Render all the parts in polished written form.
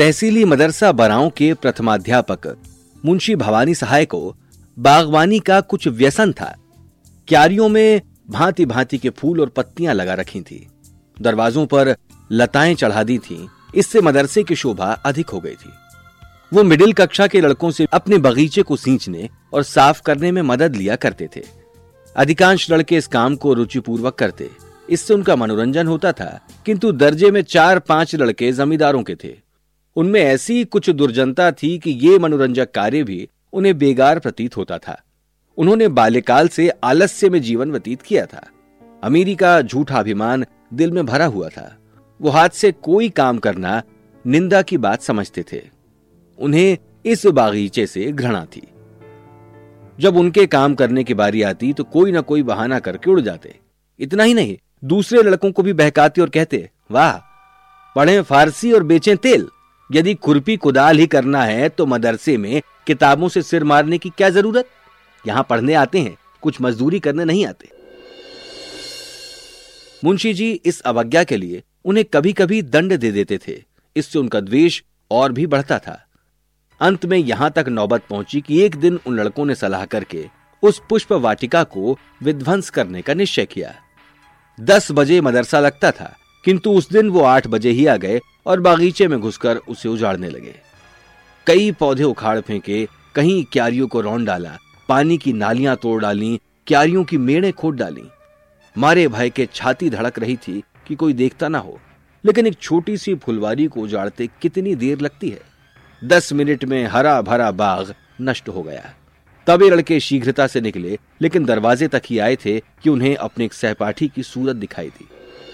तहसीली मदरसा बरांव के प्रथमाध्यापक मुंशी भवानी सहाय को बागवानी का कुछ व्यसन था। क्यारियों में भांति भांति के फूल और पत्तियां लगा रखी थी। दरवाजों पर लताएं चढ़ा दी थीं। इससे मदरसे की शोभा अधिक हो गई थी। वो मिडिल कक्षा के लड़कों से अपने बगीचे को सींचने और साफ करने में मदद लिया करते थे। अधिकांश लड़के इस काम को रुचिपूर्वक करते। इससे उनका मनोरंजन होता था। किंतु दर्जे में 4-5 लड़के जमींदारों के थे। उनमें ऐसी कुछ दुर्जनता थी कि ये मनोरंजक कार्य भी उन्हें बेगार प्रतीत होता था। उन्होंने बाल्यकाल से आलस्य में जीवन व्यतीत किया था। अमीरी का झूठा अभिमान दिल में भरा हुआ था। वो हाथ से कोई काम करना निंदा की बात समझते थे। उन्हें इस बागीचे से घृणा थी। जब उनके काम करने की बारी आती तो कोई ना कोई बहाना करके उड़ जाते। इतना ही नहीं, दूसरे लड़कों को भी बहकाते और कहते, वाह, पढ़ें फारसी और बेचें तेल। यदि खुरपी कुदाल ही करना है तो मदरसे में किताबों से सिर मारने की क्या जरूरत। यहां पढ़ने आते हैं, कुछ मजदूरी करने नहीं आते। मुंशी जी इस अवज्ञा के लिए उन्हें कभी कभी दंड दे देते थे। इससे उनका द्वेष और भी बढ़ता था। अंत में यहां तक नौबत पहुंची कि एक दिन उन लड़कों ने सलाह करके उस पुष्प वाटिका को विध्वंस करने का निश्चय किया। 10 बजे मदरसा लगता था, किंतु उस दिन वो 8 बजे ही आ गए और बागीचे में घुसकर उसे उजाड़ने लगे। कई पौधे उखाड़ फेंके, कहीं क्यारियों को रौंद डाला, पानी की नालियां तोड़ डाली, क्यारियों की मेड़ें खोद डाली। मारे भय के छाती धड़क रही थी कि कोई देखता ना हो। लेकिन एक छोटी सी फुलवारी को उजाड़ते कितनी देर लगती है। 10 मिनट में हरा भरा बाग नष्ट हो गया। तब ये लड़के शीघ्रता से निकले, लेकिन दरवाजे तक ही आए थे कि उन्हें अपने एक सहपाठी की सूरत दिखाई दी।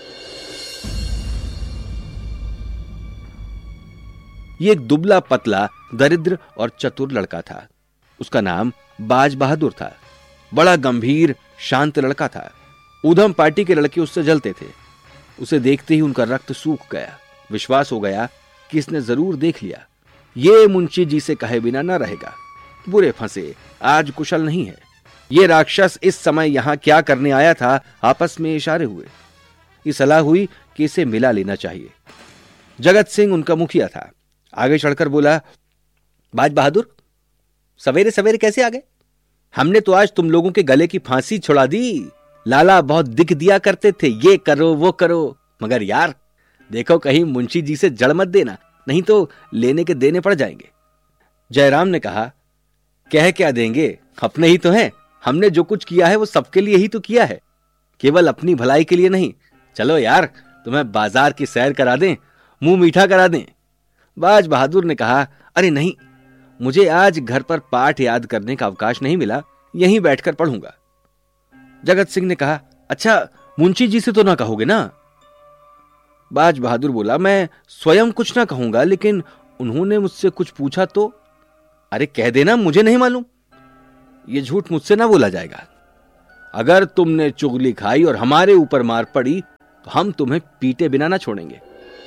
ये एक दुबला पतला दरिद्र और चतुर लड़का था। उसका नाम बाज बहादुर था। बड़ा गंभीर शांत लड़का था। ऊधम पार्टी के लड़के उससे जलते थे। उसे देखते ही उनका रक्त सूख गया। विश्वास हो गया कि इसने जरूर देख लिया। ये मुंशी जी से कहे बिना न रहेगा। बुरे फंसे, आज कुशल नहीं है। ये राक्षस इस समय यहां क्या करने आया था, आपस में इशारे हुए। ये सलाह हुई कि इसे मिला लेना चाहिए। जगत सिंह उनका मुखिया था। आगे चढ़कर बोला, बाज बहादुर, सवेरे सवेरे कैसे आ गए? हमने तो आज तुम लोगों के गले की फांसी छुड़ा दी। लाला बहुत दिख दिया करते थे, ये करो वो करो, मगर यार देखो कहीं मुंशी जी से जड़ मत देना, नहीं तो लेने के देने पड़ जाएंगे। जयराम ने कहा, कह क्या देंगे, अपने ही तो हैं। हमने जो कुछ किया है वो सबके लिए ही तो किया है, केवल अपनी भलाई के लिए नहीं। चलो यार, तुम्हें बाजार की सैर करा दें, मुंह मीठा करा दें। बाज बहादुर ने कहा, अरे नहीं, मुझे आज घर पर पाठ याद करने का अवकाश नहीं मिला, यहीं बैठकर पढ़ूंगा। जगत सिंह ने कहा, अच्छा मुंशी जी से तो ना कहोगे ना? बाज बहादुर बोला, मैं स्वयं कुछ ना कहूंगा, लेकिन उन्होंने मुझसे कुछ पूछा तो? अरे कह देना मुझे नहीं मालूम। ये झूठ मुझसे ना बोला जाएगा। अगर तुमने चुगली खाई और हमारे ऊपर मार पड़ी तो हम तुम्हें पीटे बिना ना छोड़ेंगे।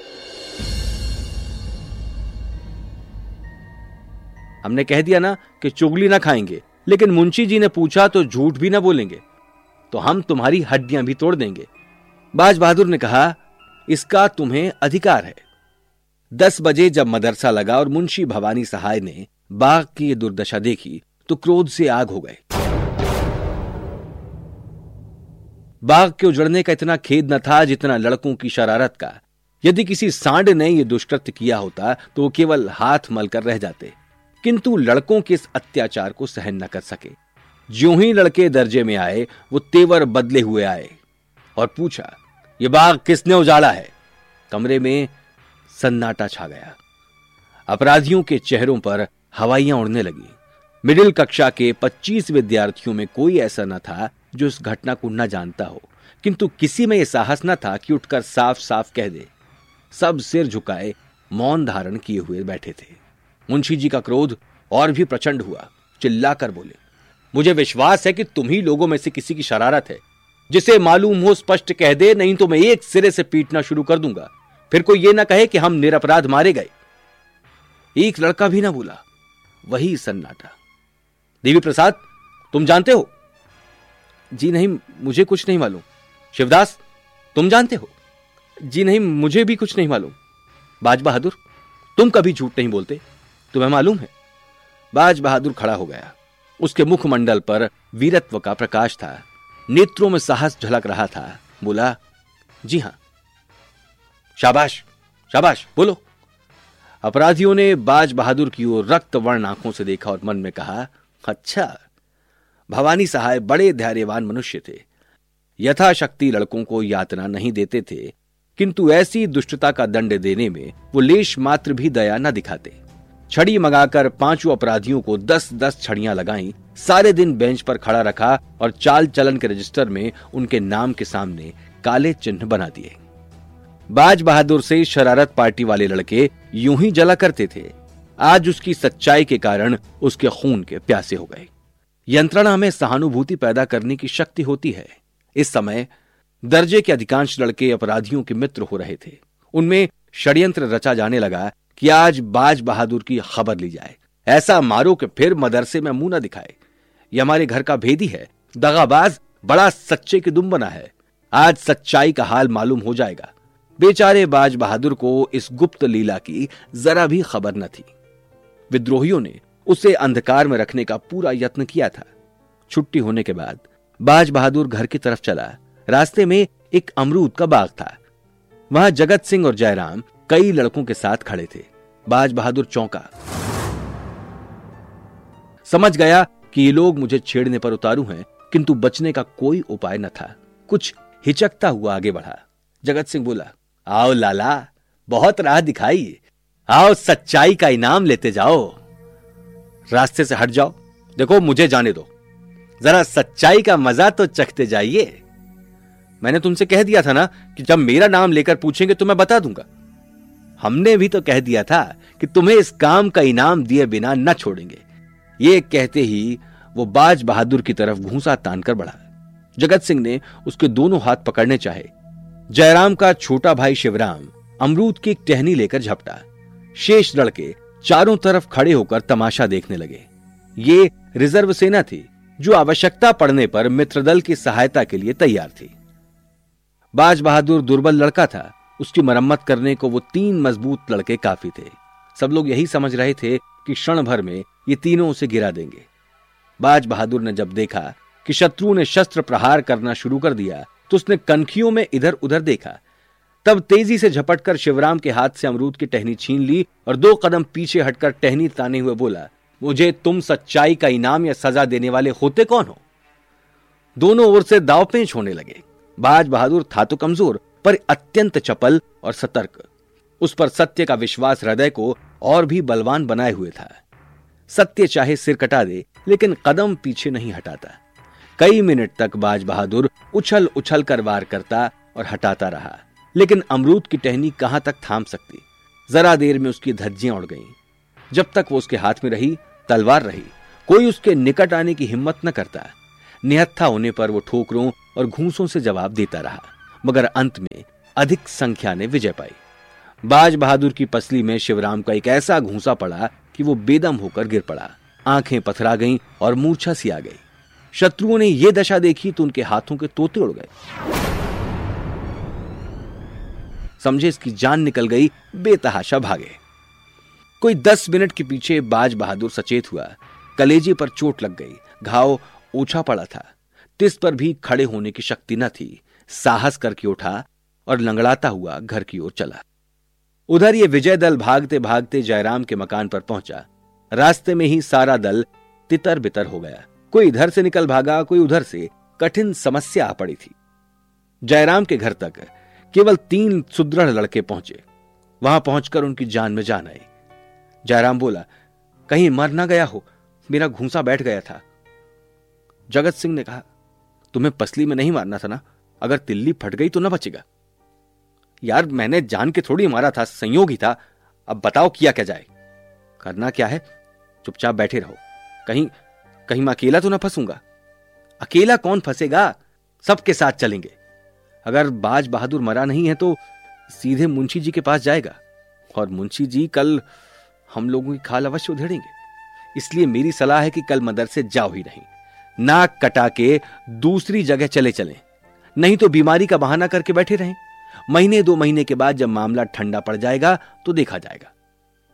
हमने कह दिया ना कि चुगली ना खाएंगे, लेकिन मुंशी जी ने पूछा तो झूठ भी ना बोलेंगे, तो हम तुम्हारी हड्डियां भी तोड़ देंगे। बाज बहादुर ने कहा, इसका तुम्हें अधिकार है। 10 बजे जब मदरसा लगा और मुंशी भवानी सहाय ने बाग की दुर्दशा देखी तो क्रोध से आग हो गए। बाग के उजड़ने का इतना खेद न था जितना लड़कों की शरारत का। यदि किसी सांड ने यह दुष्कृत्य किया होता तो वो केवल हाथ मलकर रह जाते, किंतु लड़कों के इस अत्याचार को सहन न कर सके। ज्यों ही लड़के दर्जे में आए वो तेवर बदले हुए आए और पूछा, ये बाग किसने उजाड़ा है? कमरे में सन्नाटा छा गया। अपराधियों के चेहरों पर हवाइयां उड़ने लगी। मिडिल कक्षा के 25 विद्यार्थियों में कोई ऐसा न था जो इस घटना को न जानता हो, किंतु किसी में यह साहस न था कि उठकर साफ साफ कह दे। सब सिर झुकाए मौन धारण किए हुए बैठे थे। मुंशी जी का क्रोध और भी प्रचंड हुआ। चिल्लाकर बोले, मुझे विश्वास है कि तुम ही लोगों में से किसी की शरारत है। जिसे मालूम हो स्पष्ट कह दे, नहीं तो मैं एक सिरे से पीटना शुरू कर दूंगा। फिर कोई ये ना कहे कि हम निरपराध मारे गए। एक लड़का भी ना बोला। वही सन्नाटा। देवी प्रसाद, तुम जानते हो? जी नहीं, मुझे कुछ नहीं मालूम। शिवदास, तुम जानते हो? जी नहीं, मुझे भी कुछ नहीं मालूम। बाज बहादुर, तुम कभी झूठ नहीं बोलते, तुम्हें मालूम है। बाज बहादुर खड़ा हो गया। उसके मुखमंडल पर वीरत्व का प्रकाश था, नेत्रों में साहस झलक रहा था। बोला, जी हां। शाबाश शाबाश, बोलो। अपराधियों ने बाज बहादुर की ओर रक्त वर्ण आंखों से देखा और मन में कहा, अच्छा, भवानी सहाय बड़े धैर्यवान मनुष्य थे। यथाशक्ति लड़कों को यातना नहीं देते थे, किंतु ऐसी दुष्टता का दंड देने में वो लेश मात्र भी दया न दिखाते। छड़ी मंगाकर 5 अपराधियों को 10-10 छड़ियां लगाई, सारे दिन बेंच पर खड़ा रखा और चाल चलन के रजिस्टर में उनके नाम के सामने काले चिन्ह बना दिए। बाज बहादुर से शरारत पार्टी वाले लड़के यूं ही जला करते थे। आज उसकी सच्चाई के कारण उसके खून के प्यासे हो गए। यंत्रणा में सहानुभूति पैदा करने की शक्ति होती है। इस समय दर्जे के अधिकांश लड़के अपराधियों के मित्र हो रहे थे। उनमें षड्यंत्र रचा जाने लगा कि आज बाज बहादुर की खबर ली जाए। ऐसा मारो कि फिर मदरसे में मुंह न दिखाए। यह हमारे घर का भेदी है, दगाबाज, बड़ा सच्चे की दुम बना है। आज सच्चाई का हाल मालूम हो जाएगा। बेचारे बाज बहादुर को इस गुप्त लीला की जरा भी खबर न थी। विद्रोहियों ने उसे अंधकार में रखने का पूरा यत्न किया था। छुट्टी होने के बाद बाज बहादुर घर की तरफ चला। रास्ते में एक अमरूद का बाग था। वहां जगत सिंह और जयराम कई लड़कों के साथ खड़े थे। बाज बहादुर चौंका, समझ गया कि ये लोग मुझे छेड़ने पर उतारू हैं, किंतु बचने का कोई उपाय न था। कुछ हिचकता हुआ आगे बढ़ा। जगत सिंह बोला, आओ लाला, बहुत राह दिखाई, आओ सच्चाई का इनाम लेते जाओ। रास्ते से हट जाओ, देखो मुझे जाने दो, जरा सच्चाई का मजा तो चखते जाइए। मैंने तुमसे कह दिया था ना कि जब मेरा नाम लेकर पूछेंगे तो मैं बता दूंगा। हमने भी तो कह दिया था कि तुम्हें इस काम का इनाम दिए बिना न छोड़ेंगे। ये कहते ही वो बाज बहादुर की तरफ घूंसा तानकर बढ़ा। जगत सिंह ने उसके दोनों हाथ पकड़ने चाहे। जयराम का छोटा भाई शिवराम अमरूद की एक टहनी लेकर झपटा। शेष लड़के चारों तरफ खड़े होकर तमाशा देखने लगे। ये रिजर्व सेना थी जो आवश्यकता पड़ने पर मित्रदल की सहायता के लिए तैयार थी। बाज बहादुर दुर्बल लड़का था। उसकी मरम्मत करने को वो 3 मजबूत लड़के काफी थे। सब लोग यही समझ रहे थे कि क्षण भर में ये तीनों उसे गिरा देंगे। बाज बहादुर ने जब देखा कि शत्रु ने शस्त्र प्रहार करना शुरू कर दिया तो उसने कनखियों में इधर उधर देखा। तब तेजी से झपटकर शिवराम के हाथ से अमरूद की टहनी छीन ली और 2 कदम पीछे हटकर टहनी ताने हुए बोला, मुझे तुम सच्चाई का इनाम या सजा देने वाले होते कौन हो? दोनों ओर से दांवपेंच होने लगे। बाज बहादुर था तो कमजोर पर अत्यंत चपल और सतर्क। उस पर सत्य का विश्वास हृदय को और भी बलवान बनाए हुए था। सत्य चाहे सिर कटा दे लेकिन कदम पीछे नहीं हटाता। कई मिनट तक बाज बहादुर उछल उछल कर वार करता और हटाता रहा, लेकिन अमरूद की टहनी कहां तक थाम सकती। जरा देर में उसकी धज्जियां उड़ गईं। जब तक वो उसके हाथ में रही, तलवार रही। कोई उसके निकट आने की हिम्मत न करता। निहत्था होने पर वो ठोकरों और घूंसों से जवाब देता रहा, मगर अंत में अधिक संख्या ने विजय पाई। बाज बहादुर की पसली में शिवराम का एक ऐसा घूंसा पड़ा कि वो बेदम होकर गिर पड़ा। आंखें पथरा गईं और मूर्छा सी आ गई। शत्रुओं ने यह दशा देखी तो उनके हाथों के तोते उड़ गए। समझे इसकी जान निकल गई, बेतहाशा भागे। कोई 10 मिनट के पीछे बाज बहादुर सचेत हुआ। कलेजे पर चोट लग गई, घाव ओछा पड़ा था। तिस पर भी खड़े होने की शक्ति न थी। साहस करके उठा और लंगड़ाता हुआ घर की ओर चला। उधर ये विजय दल भागते भागते जयराम के मकान पर पहुंचा। रास्ते में ही सारा दल तितर बितर हो गया। कोई इधर से निकल भागा, कोई उधर से। कठिन समस्या आ पड़ी थी। जयराम के घर तक केवल 3 सुदृढ़ लड़के पहुंचे। वहां पहुंचकर उनकी जान में जान आई। जयराम बोला, कहीं मर ना गया हो, मेरा घूंसा बैठ गया था। जगत सिंह ने कहा, तुम्हें पसली में नहीं मारना था ना, अगर तिल्ली फट गई तो ना बचेगा। यार मैंने जान के थोड़ी मारा था, संयोग ही था। अब बताओ किया क्या जाए? करना क्या है, चुपचाप बैठे रहो। कहीं मैं अकेला तो ना फंसूंगा? अकेला कौन फंसेगा, सबके साथ चलेंगे। अगर बाज बहादुर मरा नहीं है तो सीधे मुंशी जी के पास जाएगा, और मुंशी जी कल हम लोगों की खाल अवश्य उधेड़ेंगे। इसलिए मेरी सलाह है कि कल मदरसे जाओ ही नहीं। नाक कटा के दूसरी जगह चले चलें, नहीं तो बीमारी का बहाना करके बैठे रहें। महीने 2 महीने के बाद जब मामला ठंडा पड़ जाएगा तो देखा जाएगा।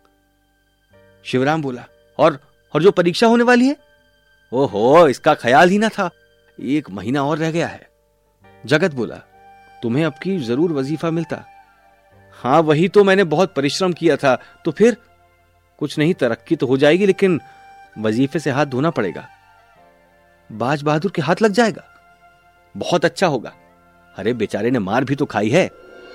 शिवराम बोला, और जो परीक्षा होने वाली है? ओहो, इसका ख्याल ही ना था, 1 महीना और रह गया है। जगत बोला, तुम्हें अब की जरूर वजीफा मिलता। हाँ, वही तो, मैंने बहुत परिश्रम किया था। तो फिर कुछ नहीं, तरक्की तो हो जाएगी, लेकिन वजीफे से हाथ धोना पड़ेगा। बाज बहादुर के हाथ लग जाएगा? बहुत अच्छा होगा। अरे बेचारे ने मार भी तो खाई है।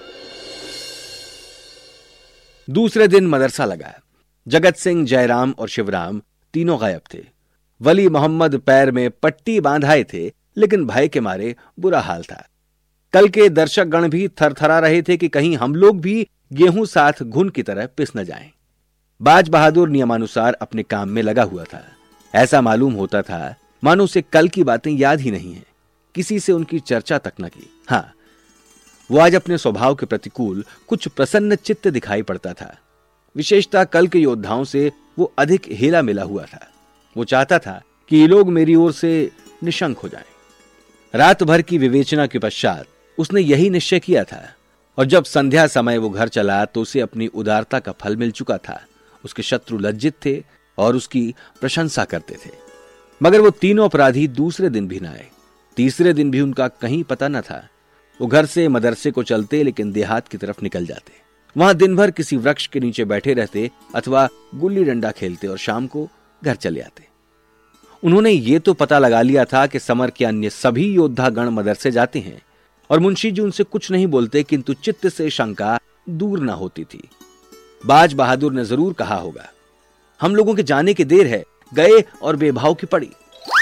दूसरे दिन मदरसा लगा। जगत सिंह, जयराम और शिवराम तीनों गायब थे। वली मोहम्मद पैर में पट्टी बांधाए थे, लेकिन भय के मारे बुरा हाल था। कल के दर्शकगण भी थरथरा रहे थे कि कहीं हम लोग भी गेहूं साथ घुन की तरह पिस न जाएं। बाज बहादुर नियमानुसार अपने काम में लगा हुआ था। ऐसा मालूम होता था मानो उसे कल की बातें याद ही नहीं है, किसी से उनकी चर्चा तक न की। हाँ, वो आज अपने स्वभाव के प्रतिकूल कुछ प्रसन्न चित्त दिखाई पड़ता था। विशेषता कल के योद्धाओं से वो अधिक हेला मिला हुआ था। वो चाहता था कि ये लोग मेरी ओर से निशंक हो जाएं। रात भर की विवेचना के पश्चात उसने यही निश्चय किया था, और जब संध्या समय वो घर चला तो उसे अपनी उदारता का फल मिल चुका था। उसके शत्रु लज्जित थे और उसकी प्रशंसा करते थे। मगर वो तीनों अपराधी दूसरे दिन भी न आए। तीसरे दिन भी उनका कहीं पता न था। वो घर से मदरसे को चलते, लेकिन देहात की तरफ निकल जाते। वहां दिन भर किसी वृक्ष के नीचे बैठे रहते अथवा गुल्ली डंडा खेलते और शाम को घर चले आते। उन्होंने ये तो पता लगा लिया था कि समर के अन्य सभी योद्धा गण मदरसे जाते हैं और मुंशी जी उनसे कुछ नहीं बोलते, किंतु चित्त से शंका दूर न होती थी। बाज बहादुर ने जरूर कहा होगा, हम लोगों के जाने की देर है, गए और बेभाव की पड़ी।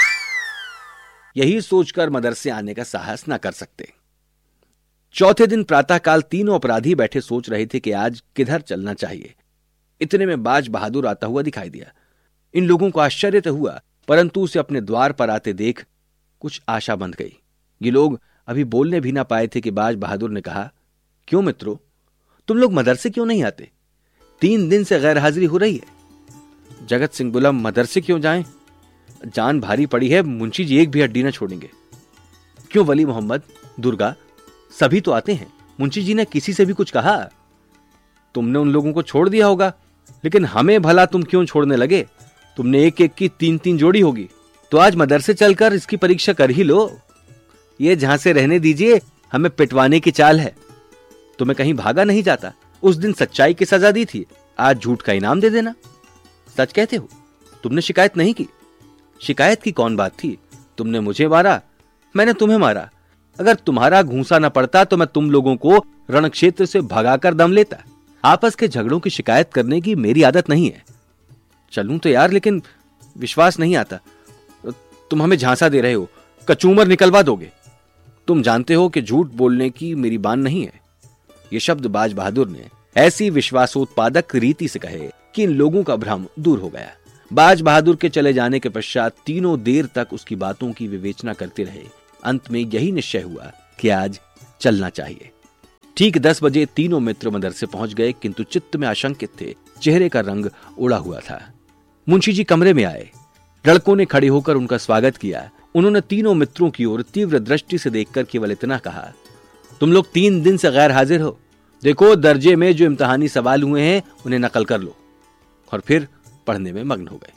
यही सोचकर मदरसे आने का साहस न कर सकते। चौथे दिन प्रातःकाल तीनों अपराधी बैठे सोच रहे थे कि आज किधर चलना चाहिए। इतने में बाज बहादुर आता हुआ दिखाई दिया। इन लोगों को आश्चर्य तो हुआ, परंतु उसे अपने द्वार पर आते देख कुछ आशा बंध गई। ये लोग अभी बोलने भी ना पाए थे कि बाज बहादुर ने कहा, क्यों मित्रों, तुम लोग मदरसे क्यों नहीं आते? 3 दिन से गैर हाजिरी हो रही है। जगत सिंह बोला, मदरसे क्यों जाएं? जान भारी पड़ी है, मुंशी जी एक भी हड्डी ना छोड़ेंगे। क्यों वली मोहम्मद, दुर्गा, सभी तो आते हैं। मुंशी जी ने किसी से भी कुछ कहा? तुमने उन लोगों को छोड़ दिया होगा, लेकिन हमें भला तुम क्यों छोड़ने लगे? तुमने एक एक की 3-3 जोड़ी होगी, तो आज मदरसे चलकर इसकी परीक्षा कर ही लो। ये जहां से रहने दीजिए, हमें पिटवाने की चाल है। तुम्हें कहीं भागा नहीं जाता। उस दिन सच्चाई की सजा दी थी, आज झूठ का इनाम दे देना। सच कहते हो, तुमने शिकायत नहीं की। शिकायत की कौन बात थी? तुमने मुझे मारा, मैंने तुम्हें मारा। अगर तुम्हारा घूंसा न पड़ता तो मैं तुम लोगों को रणक्षेत्र से भगाकर दम लेता। आपस के झगड़ों की शिकायत करने की मेरी आदत नहीं है। चलूं तो यार, लेकिन विश्वास नहीं आता। तुम हमें झांसा दे रहे हो, कचूमर निकलवा दोगे। तुम जानते हो कि झूठ बोलने की मेरी बान नहीं है। ये शब्द बाज बहादुर ने ऐसी विश्वासोत्पादक रीति से कहे कि इन लोगों का भ्रम दूर हो गया। बाज बहादुर के चले जाने के पश्चात तीनों देर तक उसकी बातों की विवेचना करते रहे। अंत में यही निश्चय हुआ कि आज चलना चाहिए। ठीक 10 बजे तीनों मित्र मदरसे पहुंच गए, किंतु चित्त में आशंकित थे। चेहरे का रंग उड़ा हुआ था। मुंशी जी कमरे में आए। लड़कों ने खड़े होकर उनका स्वागत किया। उन्होंने तीनों मित्रों की ओर तीव्र दृष्टि से देखकर केवल इतना कहा, तुम लोग 3 दिन से गैर हाजिर हो। देखो, दर्जे में जो इम्तिहानी सवाल हुए हैं उन्हें नकल कर लो। और फिर पढ़ने में मग्न हो गए।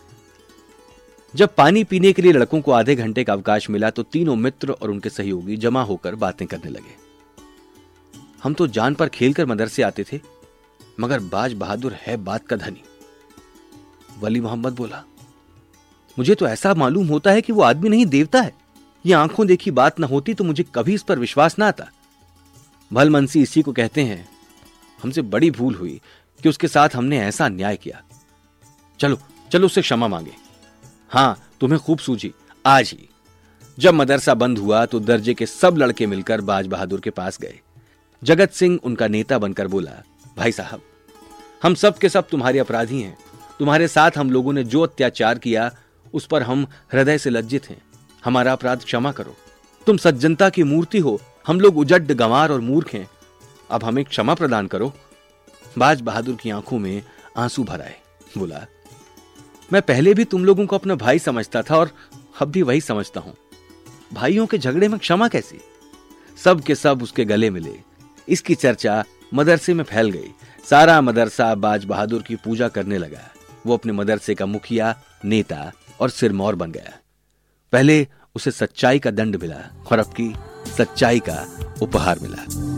जब पानी पीने के लिए लड़कों को आधे घंटे का अवकाश मिला तो तीनों मित्र और उनके सहयोगी जमा होकर बातें करने लगे। हम तो जान पर खेलकर मदरसे आते थे, मगर बाज बहादुर है बात का धनी। वली मोहम्मद बोला, मुझे तो ऐसा मालूम होता है कि वो आदमी नहीं देवता है। ये आंखों देखी बात न होती तो मुझे कभी इस पर विश्वास ना आता। भलमनसी इसी को कहते हैं। हमसे बड़ी भूल हुई कि उसके साथ हमने ऐसा अन्याय किया। चलो चलो उससे क्षमा मांगे। हां, तुम्हें खूब सूझी। आज ही जब मदरसा बंद हुआ तो दर्जे के सब लड़के मिलकर बाज बहादुर के पास गए। जगत सिंह उनका नेता बनकर बोला, भाई साहब, हम सब के सब तुम्हारे अपराधी हैं। तुम्हारे साथ हम लोगों ने जो अत्याचार किया उस पर हम हृदय से लज्जित हैं। हमारा अपराध क्षमा करो। तुम सज्जनता की मूर्ति हो, हम लोग उजड्ड, गंवार और मूर्ख हैं। अब हमें क्षमा प्रदान करो। बाज बहादुर की आंखों में आंसू भर आए। बोला, मैं पहले भी तुम लोगों को अपना भाई समझता था और अब भी वही समझता हूं। भाइयों के झगड़े में क्षमा कैसी? सब के सब उसके गले मिले। इसकी चर्चा मदरसे में फैल गई। सारा मदरसा बाज बहादुर की पूजा करने लगा। वो अपने मदरसे का मुखिया, नेता और सिरमौर बन गया। पहले उसे सच्चाई का दंड मिला और अब की सच्चाई का उपहार मिला।